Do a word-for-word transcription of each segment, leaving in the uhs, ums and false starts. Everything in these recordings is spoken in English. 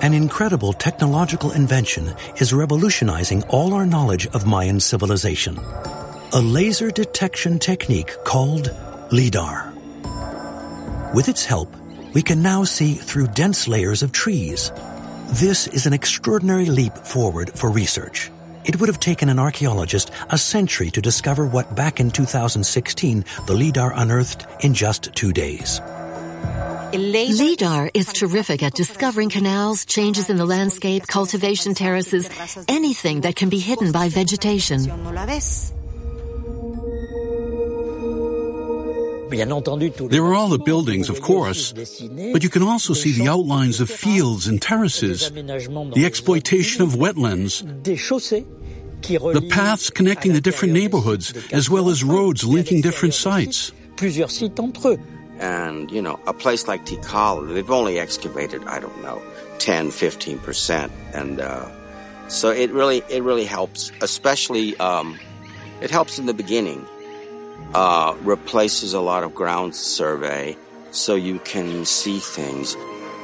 An incredible technological invention is revolutionizing all our knowledge of Mayan civilization. A laser detection technique called LIDAR. With its help, we can now see through dense layers of trees. This is an extraordinary leap forward for research. It would have taken an archaeologist a century to discover what back in two thousand sixteen the LIDAR unearthed in just two days. LIDAR is terrific at discovering canals, changes in the landscape, cultivation terraces, anything that can be hidden by vegetation. There are all the buildings, of course, but you can also see the outlines of fields and terraces, the exploitation of wetlands, the paths connecting the different neighborhoods, as well as roads linking different sites. And, you know, a place like Tikal, they've only excavated, I don't know, ten, fifteen percent. And uh, so it really, it really helps, especially, um, it helps in the beginning. Uh, replaces a lot of ground survey so you can see things.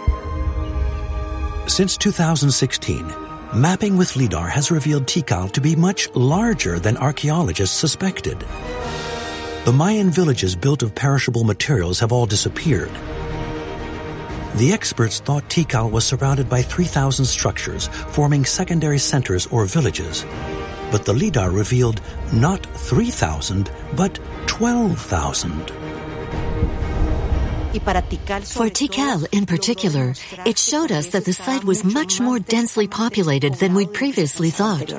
Since two thousand sixteen, mapping with LIDAR has revealed Tikal to be much larger than archaeologists suspected. The Mayan villages built of perishable materials have all disappeared. The experts thought Tikal was surrounded by three thousand structures forming secondary centers or villages. But the LIDAR revealed not three thousand, but twelve thousand. For Tikal in particular, it showed us that the site was much more densely populated than we'd previously thought.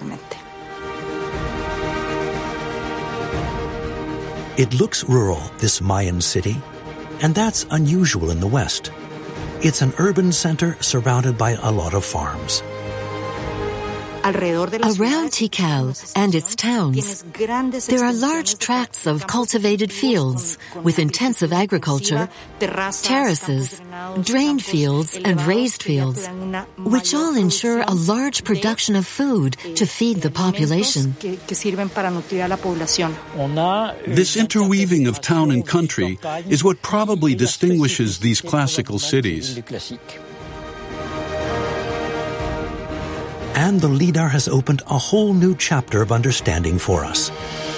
It looks rural, this Mayan city, and that's unusual in the West. It's an urban center surrounded by a lot of farms. Around Tikal and its towns, there are large tracts of cultivated fields with intensive agriculture, terraces, drained fields, and raised fields, which all ensure a large production of food to feed the population. This interweaving of town and country is what probably distinguishes these classical cities. And the LIDAR has opened a whole new chapter of understanding for us.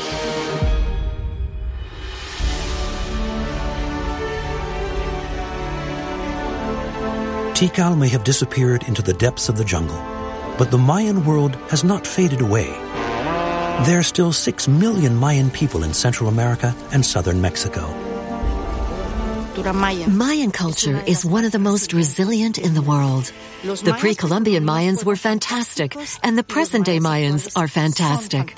Tikal may have disappeared into the depths of the jungle, but the Mayan world has not faded away. There are still six million Mayan people in Central America and southern Mexico. Mayan culture is one of the most resilient in the world. The pre-Columbian Mayans were fantastic, and the present-day Mayans are fantastic.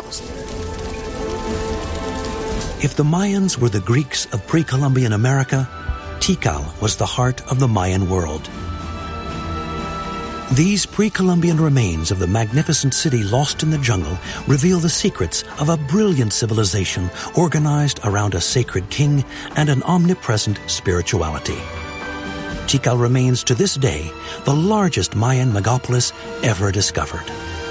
If the Mayans were the Greeks of pre-Columbian America, Tikal was the heart of the Mayan world. These pre-Columbian remains of the magnificent city lost in the jungle reveal the secrets of a brilliant civilization organized around a sacred king and an omnipresent spirituality. Tikal remains to this day the largest Mayan megapolis ever discovered.